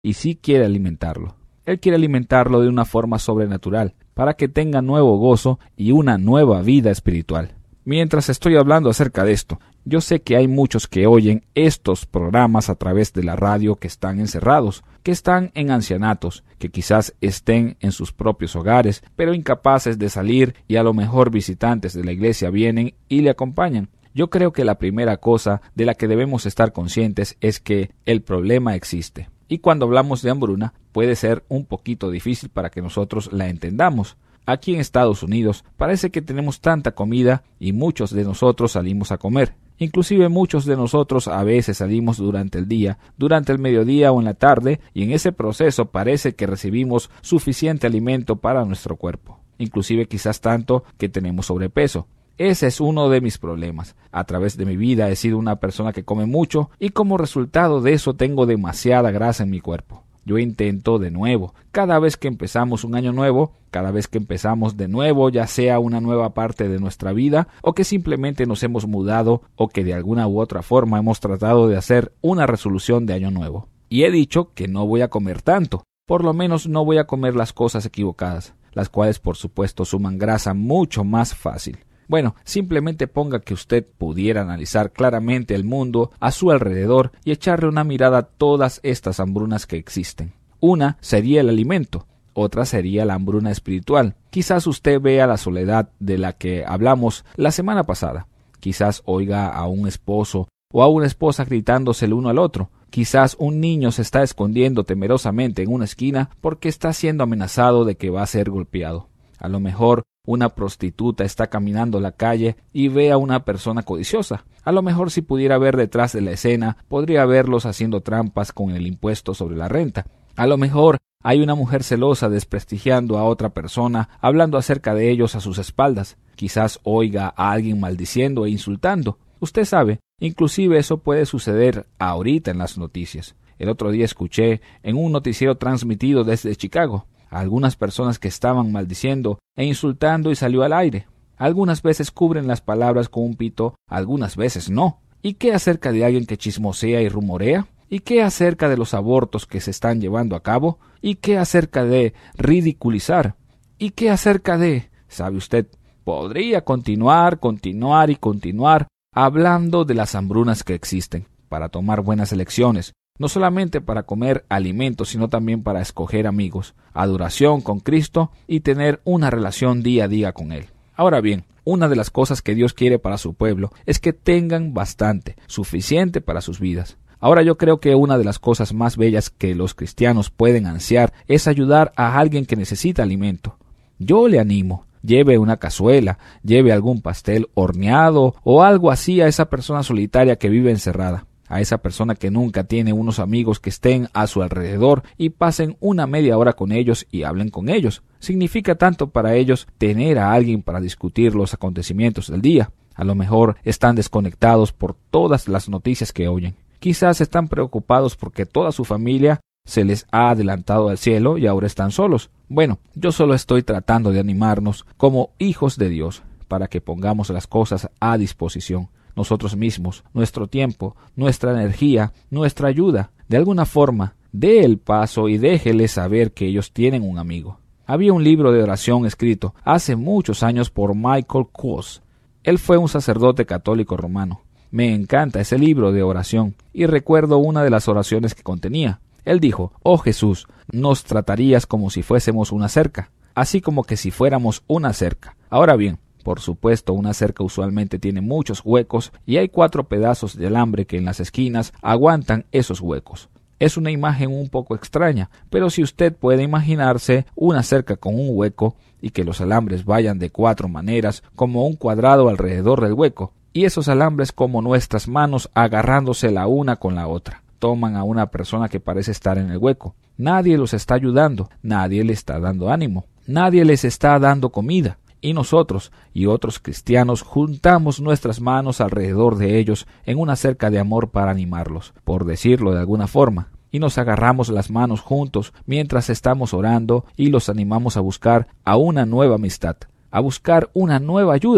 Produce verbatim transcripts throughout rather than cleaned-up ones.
y sí quiere alimentarlo. Él quiere alimentarlo de una forma sobrenatural, para que tenga nuevo gozo y una nueva vida espiritual. Mientras estoy hablando acerca de esto, yo sé que hay muchos que oyen estos programas a través de la radio que están encerrados, que están en ancianatos, que quizás estén en sus propios hogares, pero incapaces de salir y a lo mejor visitantes de la iglesia vienen y le acompañan. Yo creo que la primera cosa de la que debemos estar conscientes es que el problema existe. Y cuando hablamos de hambruna, puede ser un poquito difícil para que nosotros la entendamos. Aquí en Estados Unidos parece que tenemos tanta comida y muchos de nosotros salimos a comer. Inclusive muchos de nosotros a veces salimos durante el día, durante el mediodía o en la tarde, y en ese proceso parece que recibimos suficiente alimento para nuestro cuerpo. Inclusive quizás tanto que tenemos sobrepeso. Ese es uno de mis problemas. A través de mi vida he sido una persona que come mucho y como resultado de eso tengo demasiada grasa en mi cuerpo. Yo intento de nuevo. Cada vez que empezamos un año nuevo, cada vez que empezamos de nuevo, ya sea una nueva parte de nuestra vida o que simplemente nos hemos mudado o que de alguna u otra forma hemos tratado de hacer una resolución de año nuevo. Y he dicho que no voy a comer tanto. Por lo menos no voy a comer las cosas equivocadas, las cuales por supuesto suman grasa mucho más fácil. Bueno, simplemente ponga que usted pudiera analizar claramente el mundo a su alrededor y echarle una mirada a todas estas hambrunas que existen. Una sería el alimento, otra sería la hambruna espiritual. Quizás usted vea la soledad de la que hablamos la semana pasada. Quizás oiga a un esposo o a una esposa gritándose el uno al otro. Quizás un niño se está escondiendo temerosamente en una esquina porque está siendo amenazado de que va a ser golpeado. A lo mejor una prostituta está caminando la calle y ve a una persona codiciosa. A lo mejor si pudiera ver detrás de la escena, podría verlos haciendo trampas con el impuesto sobre la renta. A lo mejor hay una mujer celosa desprestigiando a otra persona, hablando acerca de ellos a sus espaldas. Quizás oiga a alguien maldiciendo e insultando. Usted sabe, inclusive eso puede suceder ahorita en las noticias. El otro día escuché en un noticiero transmitido desde Chicago a algunas personas que estaban maldiciendo e insultando y salió al aire. Algunas veces cubren las palabras con un pito, algunas veces no. ¿Y qué acerca de alguien que chismosea y rumorea? ¿Y qué acerca de los abortos que se están llevando a cabo? ¿Y qué acerca de ridiculizar? ¿Y qué acerca de, sabe usted, podría continuar, continuar y continuar hablando de las hambrunas que existen para tomar buenas elecciones? No solamente para comer alimentos, sino también para escoger amigos, adoración con Cristo y tener una relación día a día con Él. Ahora bien, una de las cosas que Dios quiere para su pueblo es que tengan bastante, suficiente para sus vidas. Ahora yo creo que una de las cosas más bellas que los cristianos pueden ansiar es ayudar a alguien que necesita alimento. Yo le animo. Lleve una cazuela, lleve algún pastel horneado o algo así a esa persona solitaria que vive encerrada. A esa persona que nunca tiene unos amigos que estén a su alrededor y pasen una media hora con ellos y hablen con ellos. Significa tanto para ellos tener a alguien para discutir los acontecimientos del día. A lo mejor están desconectados por todas las noticias que oyen. Quizás están preocupados porque toda su familia se les ha adelantado al cielo y ahora están solos. Bueno, yo solo estoy tratando de animarnos como hijos de Dios para que pongamos las cosas a disposición. Nosotros mismos, nuestro tiempo, nuestra energía, nuestra ayuda. De alguna forma, dé el paso y déjele saber que ellos tienen un amigo. Había un libro de oración escrito hace muchos años por Michael Kos. Él fue un sacerdote católico romano. Me encanta ese libro de oración y recuerdo una de las oraciones que contenía. Él dijo: «Oh Jesús, nos tratarías como si fuésemos una cerca, así como que si fuéramos una cerca». Ahora bien, por supuesto, una cerca usualmente tiene muchos huecos y hay cuatro pedazos de alambre que en las esquinas aguantan esos huecos. Es una imagen un poco extraña, pero si usted puede imaginarse una cerca con un hueco y que los alambres vayan de cuatro maneras como un cuadrado alrededor del hueco, y esos alambres como nuestras manos agarrándose la una con la otra, toman a una persona que parece estar en el hueco. Nadie los está ayudando, nadie le está dando ánimo, nadie les está dando comida. Y nosotros y otros cristianos juntamos nuestras manos alrededor de ellos en una cerca de amor para animarlos, por decirlo de alguna forma, y nos agarramos las manos juntos mientras estamos orando y los animamos a buscar a una nueva amistad, a buscar una nueva ayuda.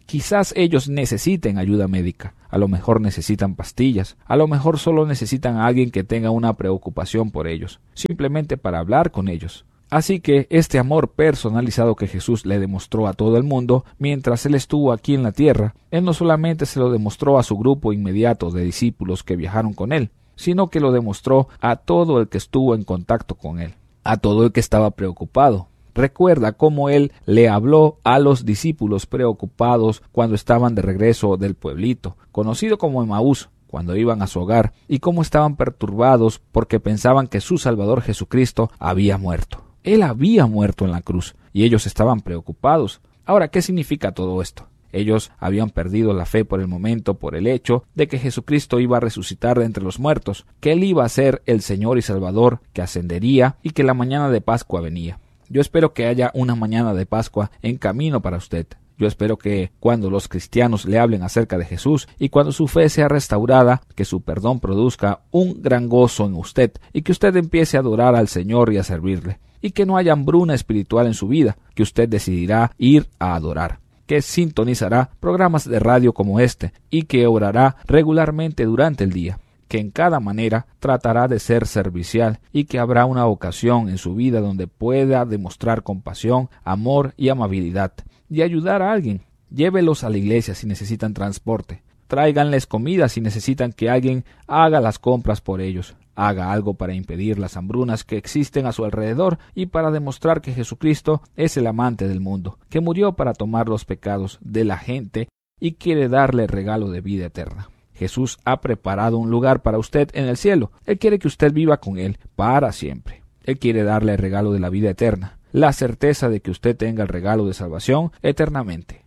Quizás ellos necesiten ayuda médica, a lo mejor necesitan pastillas, a lo mejor solo necesitan a alguien que tenga una preocupación por ellos, simplemente para hablar con ellos. Así que este amor personalizado que Jesús le demostró a todo el mundo mientras Él estuvo aquí en la tierra, Él no solamente se lo demostró a su grupo inmediato de discípulos que viajaron con Él, sino que lo demostró a todo el que estuvo en contacto con Él, a todo el que estaba preocupado. Recuerda cómo Él le habló a los discípulos preocupados cuando estaban de regreso del pueblito, conocido como Emaús, cuando iban a su hogar, y cómo estaban perturbados porque pensaban que su Salvador Jesucristo había muerto. Él había muerto en la cruz, y ellos estaban preocupados. Ahora, ¿qué significa todo esto? Ellos habían perdido la fe por el momento por el hecho de que Jesucristo iba a resucitar de entre los muertos, que Él iba a ser el Señor y Salvador, que ascendería y que la mañana de Pascua venía. Yo espero que haya una mañana de Pascua en camino para usted. Yo espero que cuando los cristianos le hablen acerca de Jesús y cuando su fe sea restaurada, que su perdón produzca un gran gozo en usted y que usted empiece a adorar al Señor y a servirle. Y que no haya hambruna espiritual en su vida, que usted decidirá ir a adorar, que sintonizará programas de radio como este y que orará regularmente durante el día, que en cada manera tratará de ser servicial y que habrá una ocasión en su vida donde pueda demostrar compasión, amor y amabilidad y ayudar a alguien. Llévelos a la iglesia si necesitan transporte. Tráiganles comida si necesitan que alguien haga las compras por ellos. Haga algo para impedir las hambrunas que existen a su alrededor y para demostrar que Jesucristo es el amante del mundo, que murió para tomar los pecados de la gente y quiere darle el regalo de vida eterna. Jesús ha preparado un lugar para usted en el cielo. Él quiere que usted viva con Él para siempre. Él quiere darle el regalo de la vida eterna, la certeza de que usted tenga el regalo de salvación eternamente.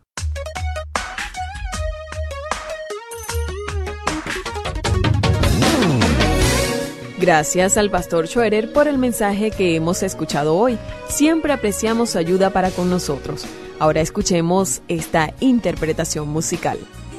Gracias al pastor Schroeder por el mensaje que hemos escuchado hoy. Siempre apreciamos su ayuda para con nosotros. Ahora escuchemos esta interpretación musical.